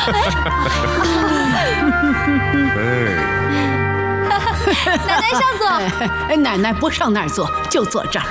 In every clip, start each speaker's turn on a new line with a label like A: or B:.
A: 奶奶上座。
B: 奶奶不上那儿坐，就坐这儿。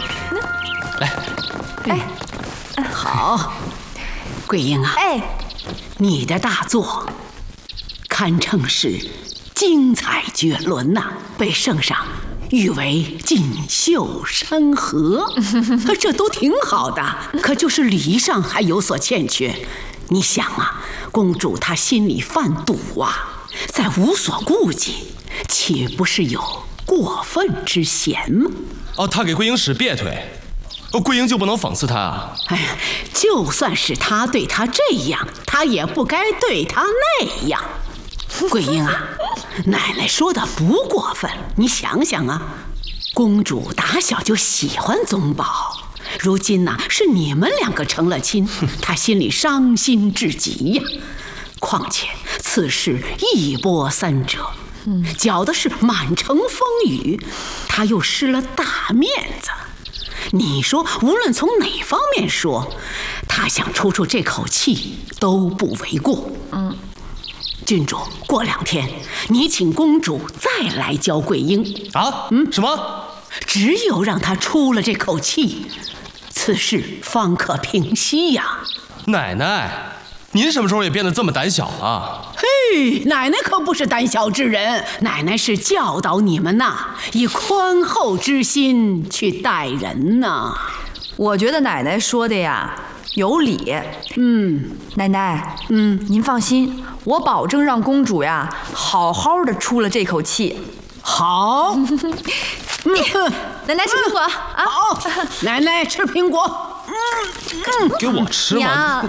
C: 来，
B: 好，桂英啊，你的大作堪称是精彩绝伦呐，被圣上誉为锦绣山河，这都挺好的。可就是礼仪上还有所欠缺。你想啊，公主她心里犯堵啊，再无所顾忌，岂不是有过分之嫌吗？
C: 哦，他给桂英使别腿，桂英就不能讽刺他啊？
B: 哎呀，就算是他对他这样，他也不该对他那样。桂英啊，奶奶说的不过分，你想想啊，公主打小就喜欢宗保，如今呢，是你们两个成了亲，她心里伤心至极呀。况且此事一波三折，搅的是满城风雨，她又失了大面子。你说，无论从哪方面说，她想出这口气都不为过。郡主，过2天你请公主再来教桂英
C: 啊？什么？
B: 只有让她出了这口气，此事方可平息呀。
C: 奶奶，您什么时候也变得这么胆小了？
B: 嘿，奶奶可不是胆小之人，奶奶是教导你们呐，以宽厚之心去待人呐。
A: 我觉得奶奶说的呀有理。奶奶，您放心，我保证让公主呀好好的出了这口气。
B: 好，
A: 奶奶吃苹果啊！
B: 好，奶奶吃苹果。
C: 给我吃吗？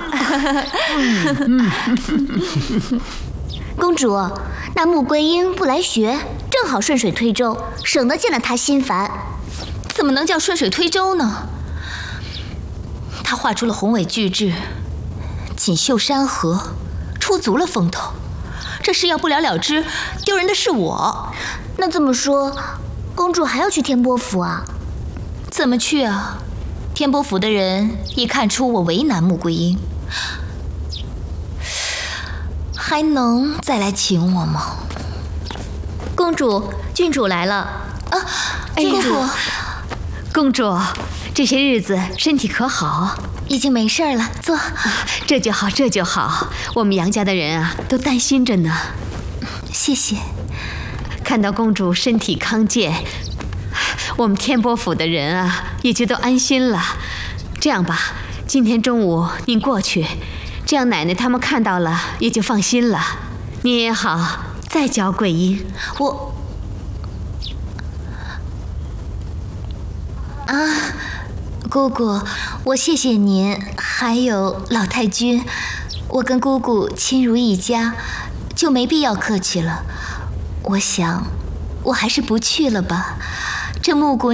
D: 公主，那穆桂英不来学，正好顺水推舟，省得见了她心烦。
E: 怎么能叫顺水推舟呢？她画出了宏伟巨制，锦绣山河，出足了风头。这事要不了了之，丢人的是我。
D: 那这么说，公主还要去天波府啊？
E: 怎么去啊？天波府的人一看出我为难穆桂英，还能再来请我吗？
D: 公主，郡主来了
E: 啊！公主，
F: 公主，这些日子身体可好？
E: 已经没事了，坐。
F: 这就好，这就好。我们杨家的人啊，都担心着呢。
E: 谢谢。
F: 看到公主身体康健，我们天波府的人啊，也就都安心了。这样吧，今天中午您过去，这样奶奶他们看到了也就放心了。您也好再教桂英。
E: 姑姑，我谢谢您，还有老太君，我跟姑姑亲如一家，就没必要客气了。我想，我还是不去了吧。这穆姑